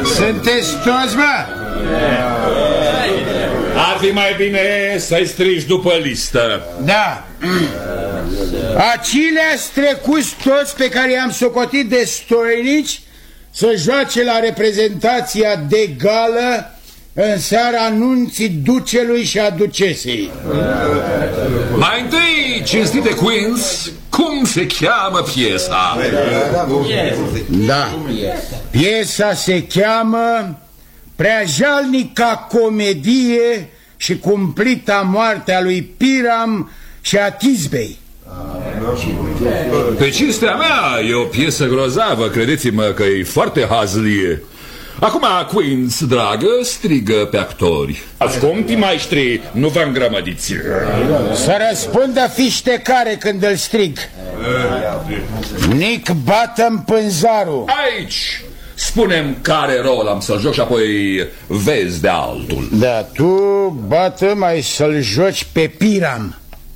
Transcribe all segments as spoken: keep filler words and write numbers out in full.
Sunteți toți, mă? Ar fi mai bine să-i strigi după listă. Da. Acileați trecuți toți pe care i-am socotit de stoinici să joace la reprezentația de gală în seara anunții ducelui și a ducesei. Mai întâi, cinstite Queens, cum se cheamă piesa? Da. Piesa se cheamă Preajalnica comedie și cumplita moartea lui Piram și a Tisbei. Pe cinstea mea, e o piesă grozavă, credeți-mă că e foarte hazlie. Acum, Queens, dragă, strigă pe actori. Asculti, maestri, nu vă îngrămădiți. Să răspundă fiștecare când îl strig. Nick Bottom Pânzaru. Aici spunem care rol am să-l joc și apoi vezi de altul. Da, tu, Bottom, ai să-l joci pe Piram.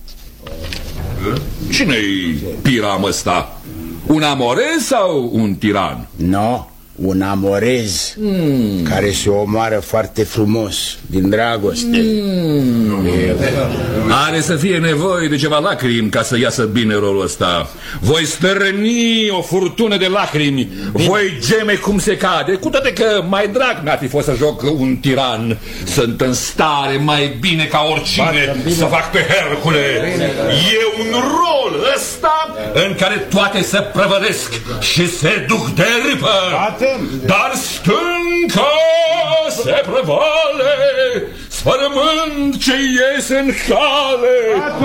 Cine-i Piram ăsta? Un amorez sau un tiran? No, un amorez mm. care se omoară foarte frumos, din dragoste. mm. Are să fie nevoie de ceva lacrimi ca să iasă bine rolul ăsta. Voi stărni o furtună de lacrimi. Bine. Voi geme cum se cade. Cu toate că mai drag mi-ar fi fost să joc un tiran. Sunt în stare mai bine ca oricine bine. Să fac pe Hercule. Bine. E un rol ăsta în care toate se prăvălesc și se duc de râpă. Dar stânca se prevale, sfărâmând ce iese în cale.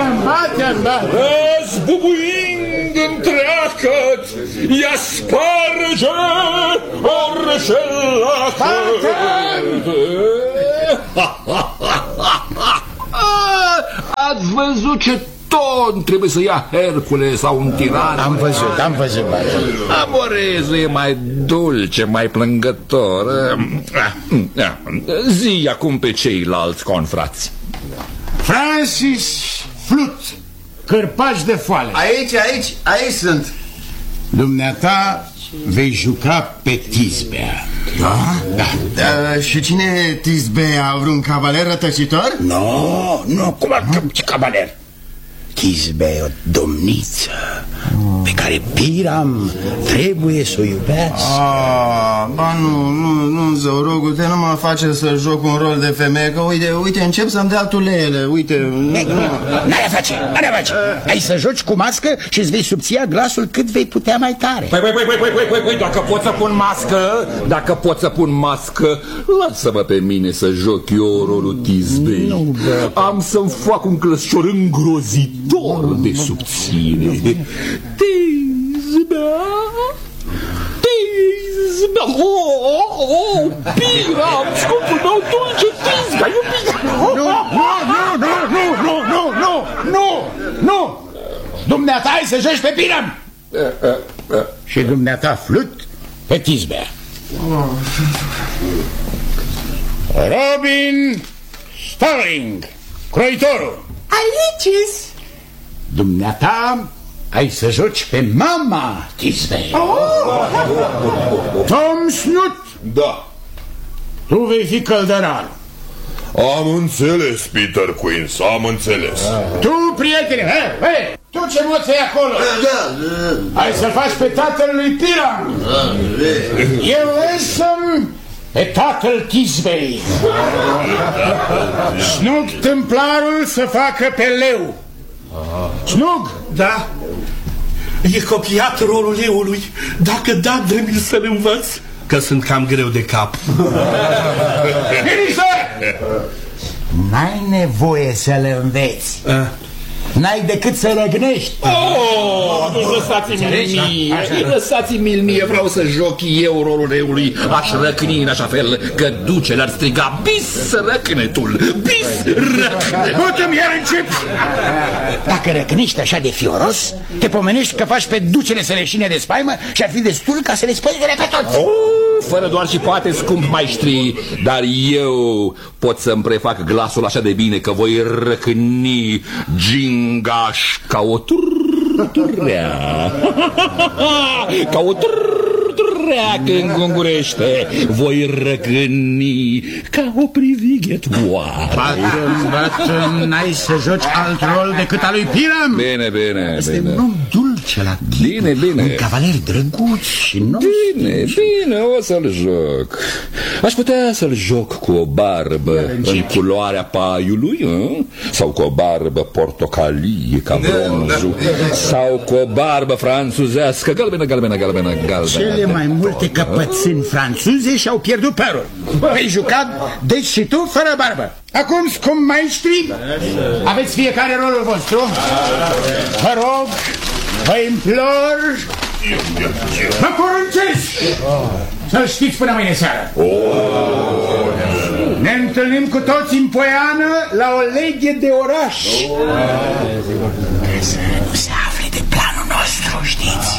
Răzbubuind întreagăt, ea sparge orice lacăt. Ați văzut ce ton trebuie să ia Hercule sau un tiran? Am văzut, am văzut. Amorezul e mai dulce, mai plângător. Zi acum pe ceilalți confrați. Francis Flut, cârpaș de foale. Aici, aici, aici sunt. Dumneata vei juca pe Tisbea. Da? Da. Da. Și cine e Tisbea? Vreun cavaler rătăcitor? Nu, no, nu, no, cum ar ce cavaler? Tisbea e o domniță mm. pe care Piram trebuie să o iubească. Ah, ba nu, nu, nu, Zăurogute, nu mă face să joc un rol de femeie, că uite, uite, încep să-mi dea tulele, uite. N-are face, n-are face. Ai să joci cu mască și îți vei subția glasul cât vei putea mai tare. Păi, păi, păi, păi, păi, păi, păi, dacă pot să pun mască, dacă pot să pun mască, lasă-mă pe mine să joc eu rolul Tisbei. Nu, am să-mi fac un clăscior îngrozitor de subțire. Tisbea, Tisbea, oh, oh, oh, Piram, scumpul meu dulce, Tisbea, iubire. Nu, nu, nu, nu, nu, nu, nu, nu, nu. Dumneata ai să joci pe Piram. Și dumneata Flut pe Tisbea. Robin Starling, croitorul. Aici-s. Dumneata ai să joci pe mama Tisbei. Oh! Tom Snut. Da. Tu vei fi căldărar. Am înțeles, Peter Queens, am înțeles. Tu, prietene, he, he, tu ce moți ai acolo? Da. Ai să faci pe tatăl lui Piram. Da. Eu însă pe tatăl Tisbei. Snug tâmplarul să facă pe leu. Snug? Da. E copiat rolul leului. Dacă da, dă-mi să-l învăț, că sunt cam greu de cap. N-ai nevoie să-l înveți. A. N-ai decât să răgnești. Oh, nu lăsați-mi mie, lăsați-mi mie, vreau să joc eu rolul leului. Aș răcni în așa fel că ducele ar striga bis răcnetul, bis răcnetul. Putem iar încep. Dacă răcnești așa de fioros, te pomenești că faci pe ducele să leșine de spaimă și ar fi destul ca să le spălgere pe toți. Oh, fără doar și poate, scump maestri, dar eu pot să-mi prefac glasul așa de bine că voi răcni gingaș ca o turturea, ca o turturea. treacă în Ungurește. Voi răgâni ca o privighetoare. Bată-mi, bată-mi, n-ai să joci alt rol decât al lui Piram. Bine, bine, Este bine. un om dulce la chip. Bine, bine. Un cavaler drăguț și nu... Bine, bine, o să-l joc. Aș putea să-l joc cu o barbă în culoarea paiului, a? Sau cu o barbă portocalie ca bronzul, sau cu o barbă franțuzească, galbenă, galbenă, galbenă, galbenă. Cele mai multe căpățâni franțuze și-au pierdut părul. Ai jucat, deci și tu, fără barbă. Acum, scump maestri, aveți fiecare rolul vostru. Vă rog, vă implor, vă poruncesc să-l știți până mâine seară. Ne întâlnim cu toți în Poiană la o leghe de oraș. Să nu se afle de planul nostru, știți?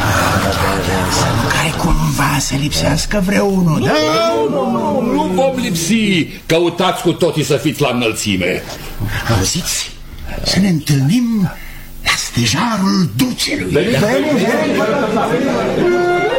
Care cumva să lipsească vreunul, da? Nu, nu, nu, nu vom lipsi. Căutați cu toții să fiți la înălțime. Auziți? Să ne întâlnim la stejarul ducelui.